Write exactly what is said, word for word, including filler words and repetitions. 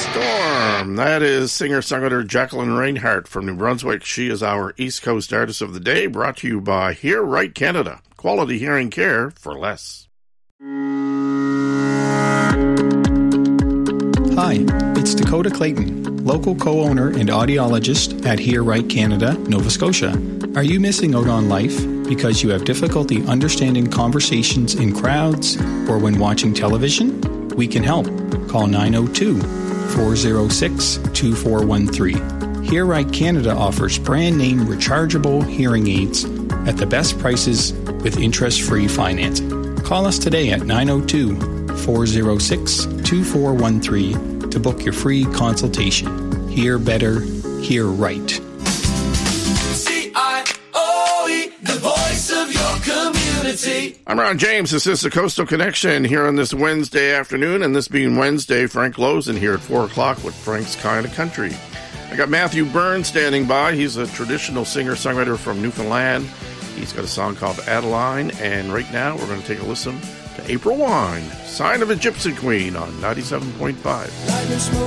Storm. That is singer-songwriter Jacqueline Reinhardt from New Brunswick. She is our East Coast Artist of the Day, brought to you by Hear Right Canada. Quality hearing care for less. Hi, it's Dakota Clayton, local co-owner and audiologist at Hear Right Canada, Nova Scotia. Are you missing out on life because you have difficulty understanding conversations in crowds or when watching television? We can help. Call nine oh two, four oh six, two four one three. Hear Right Canada offers brand-name rechargeable hearing aids at the best prices with interest-free financing. Call us today at nine oh two, four oh six, two four one three to book your free consultation. Hear better, hear right. C I O E, the voice of your community. I'm Ron James. This is the Coastal Connection here on this Wednesday afternoon, and this being Wednesday, Frank Lozen here at four o'clock with Frank's Kind of Country. I got Matthew Byrne standing by. He's a traditional singer-songwriter from Newfoundland. He's got a song called Adeline, and right now we're going to take a listen to April Wine, Sign of a Gypsy Queen on ninety-seven point five. Lightning smoke